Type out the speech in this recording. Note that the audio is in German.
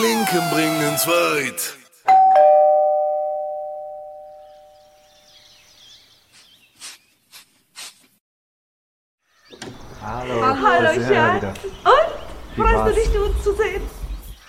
Linken bringen's weit. Hallo. Hallo, da sind wir Schatz. wieder. Und? Freust du dich, uns zu sehen?